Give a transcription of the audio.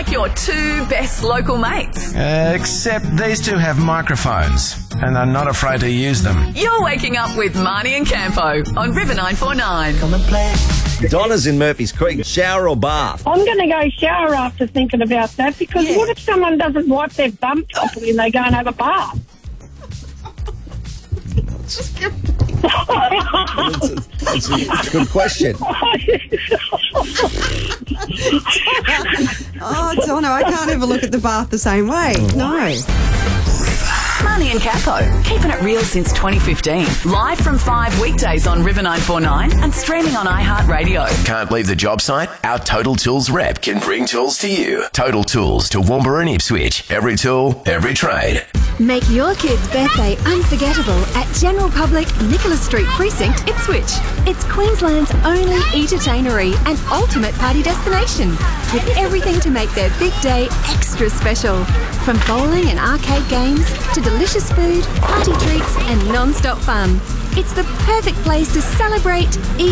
like your two best local mates. Except these two have microphones and are not afraid to use them. You're waking up with Marnie and Campo on River 949. Come and play. Donna's in Murphy's Creek. Shower or bath? I'm going to go shower after thinking about that, because what if someone doesn't wipe their bum properly and they go and have a bath? That's a good question. Oh, Donna, I can't ever look at the bath the same way. No. Marnie and Capo, keeping it real since 2015. Live from 5 weekdays on River 949 and streaming on iHeartRadio. Can't leave the job site? Our Total Tools rep can bring tools to you. Total Tools to Toowoomba and Ipswich. Every tool, every trade. Make your kid's birthday unforgettable at General Public, Nicholas Street Precinct, Ipswich. It's Queensland's only entertainery and ultimate party destination, with everything to make their big day extra special. From bowling and arcade games to delicious food, party treats and non-stop fun. It's the perfect place to celebrate, eat